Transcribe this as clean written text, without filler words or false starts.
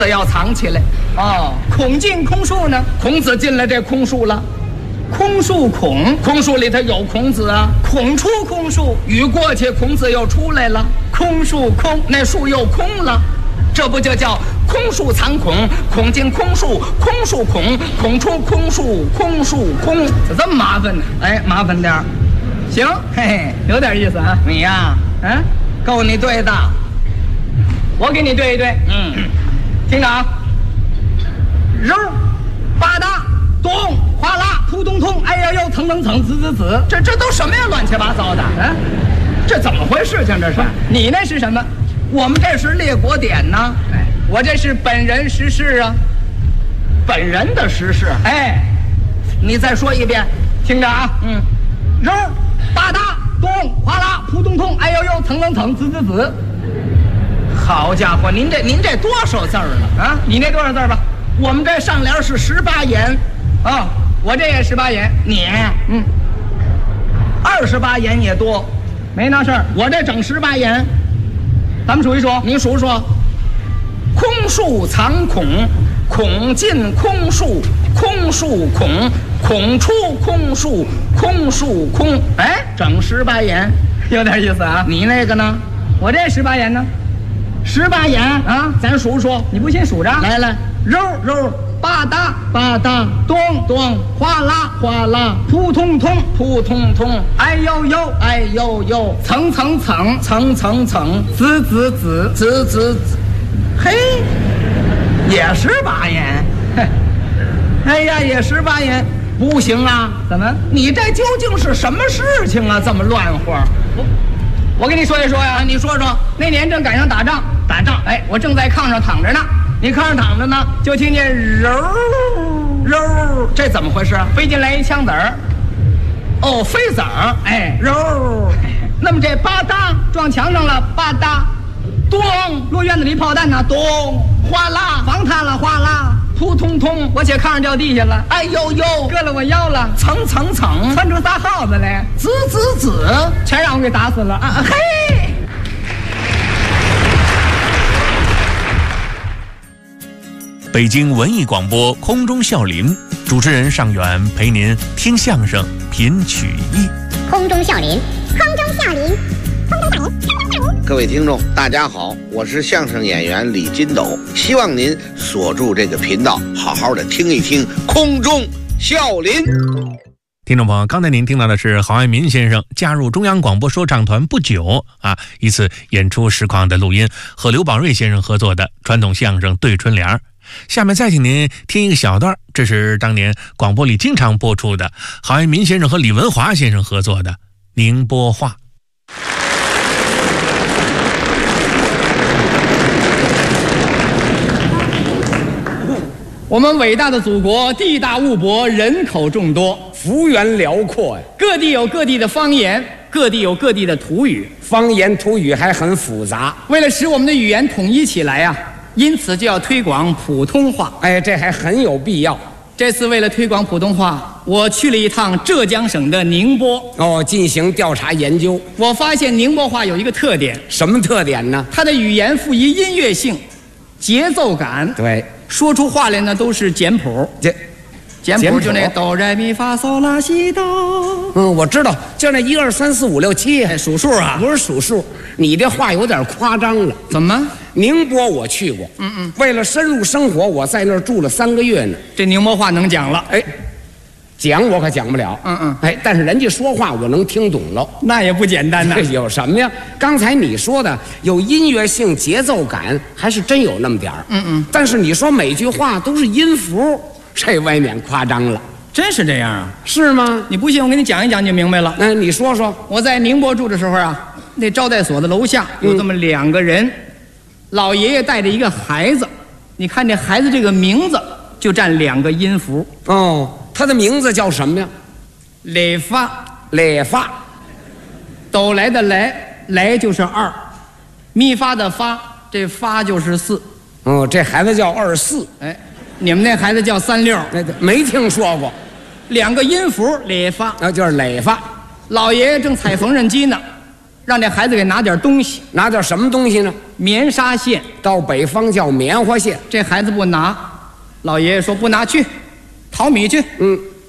要藏起来。 哦，孔进空树呢？ 孔子进了这空树了。 空树孔， 空树里头有孔子啊。 孔出空树， 雨过去，孔子又出来了。 空树空， 那树又空了，这不就叫空树藏孔？孔进空树，空树孔，孔出空树，空树空。 怎么这么麻烦呢？ 哎，麻烦点儿。 行，嘿嘿，有点意思啊。 你呀，够你对的。 我给你对一对。听着啊，肉，吧嗒，咚，哗啦，扑通通，哎呦呦，蹭蹭蹭，滋滋滋， 这都什么呀？乱七八糟的。这怎么回事情？这是你那是什么？ 我们这是列国典呢。 我这是本人实事啊。 本人的实事。你再说一遍， 听着啊。肉，吧嗒，咚，哗啦，扑通通，哎呦呦，蹭蹭蹭，滋滋滋。 好家伙，您这多少字儿了啊？ 你那多少字吧？ 我们这上联是18言。 我这也18言。 你28言也多， 没那事儿。 我这整18言， 咱们数一数。 你数数。空树藏孔，孔进空树，空树孔，孔出空树，空树空。整18言， 有点意思啊。 你那个呢？ 我这18言呢 ？18言啊，咱数数。 你不先数着？ 来， 肉肉，吧嗒吧嗒， 咚咚， 哗啦哗啦， 扑通通扑通通， 哎呦呦哎呦呦， 蹭蹭蹭蹭蹭蹭， 滋滋滋滋滋滋。嘿，也18言。哎呀，也18言，不行啊！ 怎么？ 你这究竟是什么事情啊？这么乱乎？ 我跟你说一说呀。 你说说。 那年正赶上打仗。我正在炕上躺着呢。 你炕上躺着呢， 就听见揉揉，这怎么回事？ 飞进来一枪子儿。 飞子儿。 揉。那么这吧嗒撞墙上了，吧嗒，咚，落院子里炮弹呢，咚，哗啦，房塌了，哗啦，扑通通，我且炕上掉地下了， 哎呦呦， 硌了我腰了， 蹭蹭蹭， 窜出仨耗子来， 滋滋滋， 全让我给打死了啊！嘿。 北京文艺广播空中笑林，主持人尚远陪您听相声品曲艺。 空中笑林，空中笑林，空中笑林，空中笑林。 各位听众大家好，我是相声演员李金斗，希望您锁住这个频道，好好的听一听空中笑林。 听众朋友，刚才您听到的是郝爱民先生加入中央广播说唱团不久一次演出实况的录音，和刘宝瑞先生合作的传统相声对春联。下面再请您听一个小段，这是当年广播里经常播出的郝爱民先生和李文华先生合作的宁波话。 我们伟大的祖国地大物博，人口众多， 幅员辽阔呀， 各地有各地的方言，各地有各地的土语， 方言土语还很复杂。 为了使我们的语言统一起来因此就要推广普通话。 这还很有必要。 这次为了推广普通话，我去了一趟浙江省的宁波进行调查研究。 我发现宁波话有一个特点。 什么特点呢？ 它的语言富于音乐性、节奏感。 对， 说出话来呢都是简谱。简谱就那哆来咪发嗦拉西哆。 我知道，就那1、2、3、4、5、6、7， 数数啊， 不是数数。你这话有点夸张了。 怎么？ 宁波我去过，为了深入生活，我在那儿住了3个月呢。 这宁波话能讲了， 讲我可讲不了，但是人家说话我能听懂了， 那也不简单呐。 有什么呀？刚才你说的有音乐性、节奏感，还是真有那么点儿，但是你说每句话都是音符，这未免夸张了。 真是这样啊？ 是吗？ 你不信，我给你讲一讲，你就明白了。 那你说说。 我在宁波住的时候那招待所的楼下有这么2个人，老爷爷带着一个孩子，你看这孩子这个名字就占2个音符。 他的名字叫什么呀？ 来发， 来发， 哆来的来就是2，咪发的发，这发就是4。 这孩子叫24。 你们那孩子叫36。 没听说过。 2个音符，来发， 那就是来发。 老爷爷正踩缝纫机呢， 让这孩子给拿点东西， 拿点什么东西呢？ 棉纱线。 到北方叫棉花线。 这孩子不拿，老爷爷说不拿去，淘米去。